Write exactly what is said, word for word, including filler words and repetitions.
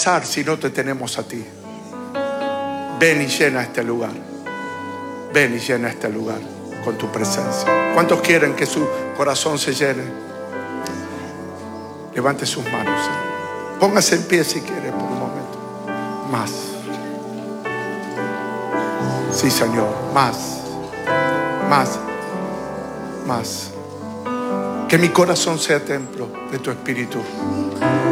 pasar si no te tenemos a ti. Ven y llena este lugar. Ven y llena este lugar con tu presencia. ¿Cuántos quieren que su corazón se llene? Levante sus manos. Póngase en pie si quiere por un momento. Más. Sí, Señor. Más. Más. Más. Que mi corazón sea templo de tu Espíritu.